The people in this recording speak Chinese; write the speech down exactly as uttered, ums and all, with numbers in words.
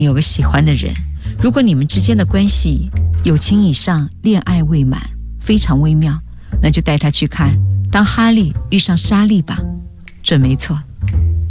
有个喜欢的人，如果你们之间的关系友情以上，恋爱未满，非常微妙，那就带他去看《当哈利遇上莎莉》吧，准没错。